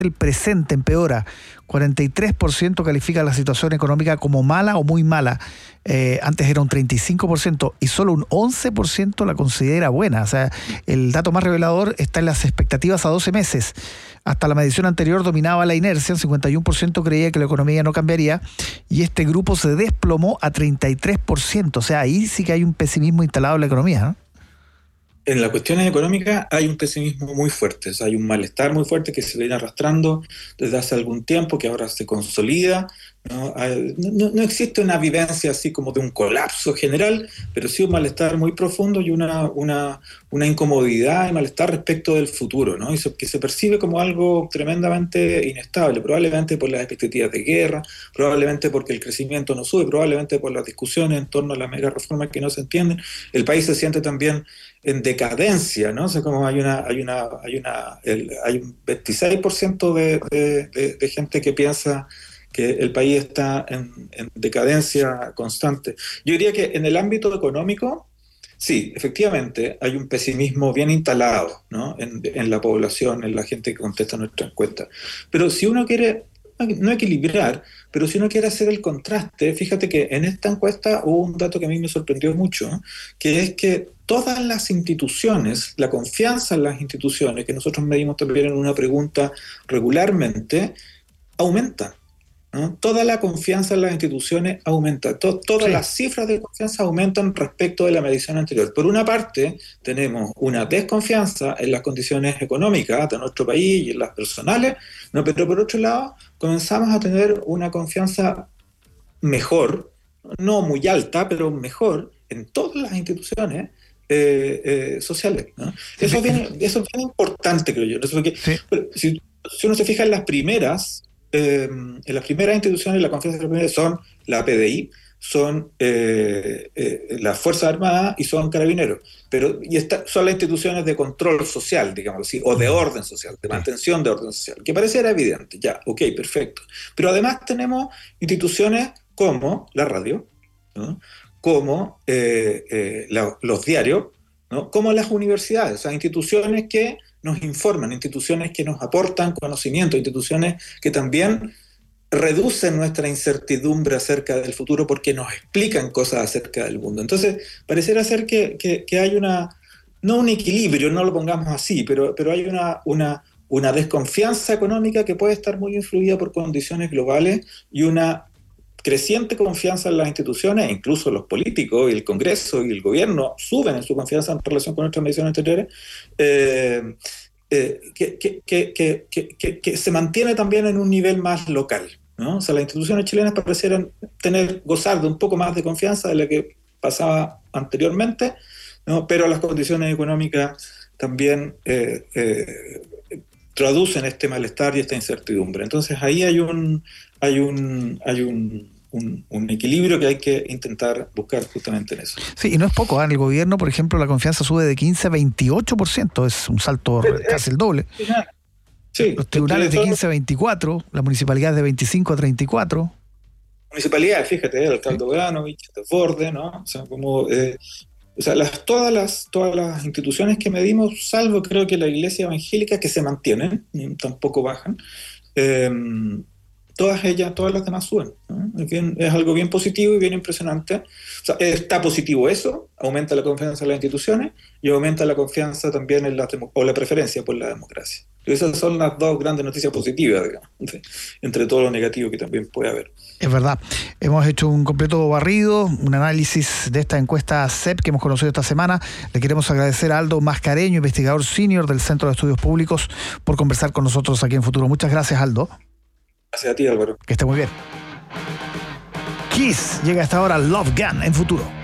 el presente empeora. 43% califica la situación económica como mala o muy mala. Antes era un 35% y solo un 11% la considera buena. O sea, el dato más revelador está en las expectativas a 12 meses. Hasta la medición anterior dominaba la inercia, el 51% creía que la economía no cambiaría y este grupo se desplomó a 33%. O sea, ahí sí que hay un pesimismo instalado en la economía, ¿no? En las cuestiones económicas hay un pesimismo muy fuerte, o sea, hay un malestar muy fuerte que se viene arrastrando desde hace algún tiempo, que ahora se consolida, ¿no? No existe una vivencia así como de un colapso general, pero sí un malestar muy profundo y una incomodidad y malestar respecto del futuro, ¿no? Y que se percibe como algo tremendamente inestable, probablemente por las expectativas de guerra, probablemente porque el crecimiento no sube, probablemente por las discusiones en torno a la mega reforma que no se entienden. El país se siente también en decadencia, ¿no? O sea, como hay un 26% de gente que piensa que el país está en decadencia constante. Yo diría que en el ámbito económico, sí, efectivamente, hay un pesimismo bien instalado, ¿no? en la población, en la gente que contesta nuestra encuesta. Pero si uno quiere, no equilibrar, pero si uno quiere hacer el contraste, fíjate que en esta encuesta hubo un dato que a mí me sorprendió mucho, ¿no? Que es que todas las instituciones, la confianza en las instituciones, que nosotros medimos también en una pregunta regularmente, aumenta, ¿no? Toda la confianza en las instituciones aumenta, todas las cifras de confianza aumentan respecto de la medición anterior. Por una parte, tenemos una desconfianza en las condiciones económicas de nuestro país y en las personales, ¿no? Pero por otro lado, comenzamos a tener una confianza mejor, no muy alta, pero mejor en todas las instituciones sociales, ¿no? Eso es bien importante, creo yo. Porque, si uno se fija en las primeras instituciones, la confianza de las primeras son la PDI, son las Fuerzas Armadas y son Carabineros. Son las instituciones de control social, digamos así, o de orden social, de mantención de orden social, que pareciera evidente, ya, ok, perfecto. Pero además tenemos instituciones como la radio, ¿no? Como los diarios, ¿no? Como las universidades, o sea, instituciones que nos informan, instituciones que nos aportan conocimiento, instituciones que también reducen nuestra incertidumbre acerca del futuro porque nos explican cosas acerca del mundo. Entonces, pareciera ser que hay no un equilibrio, no lo pongamos así, pero hay una desconfianza económica que puede estar muy influida por condiciones globales y una creciente confianza en las instituciones, e incluso los políticos y el Congreso y el gobierno suben en su confianza en relación con nuestras mediciones anteriores, que se mantiene también en un nivel más local, ¿no? O sea, las instituciones chilenas parecieran gozar de un poco más de confianza de la que pasaba anteriormente, ¿no? Pero las condiciones económicas también traducen este malestar y esta incertidumbre. Entonces ahí hay un equilibrio que hay que intentar buscar justamente en eso. Sí, y no es poco, ¿eh? En el gobierno, por ejemplo, la confianza sube de 15 a 28%, es un salto casi el doble. Sí, los tribunales de 15 a 24, las municipalidades de 25 a 34. Municipalidades, fíjate, el alcalde Boganovich, Desbordes, ¿no? O sea, como... todas las instituciones que medimos, salvo creo que la iglesia evangélica, que se mantienen, tampoco bajan, todas las demás suben, ¿no? Es algo bien positivo y bien impresionante. O sea, está positivo eso, aumenta la confianza en las instituciones y aumenta la confianza también o la preferencia por la democracia. Esas son las dos grandes noticias positivas, digamos, entre todo lo negativo que también puede haber. Es verdad. Hemos hecho un completo barrido, un análisis de esta encuesta CEP que hemos conocido esta semana. Le queremos agradecer a Aldo Mascareño, investigador senior del Centro de Estudios Públicos, por conversar con nosotros aquí en Futuro. Muchas gracias, Aldo. Gracias a ti, Álvaro. Que esté muy bien. Kiss llega hasta ahora Love Gun en Futuro.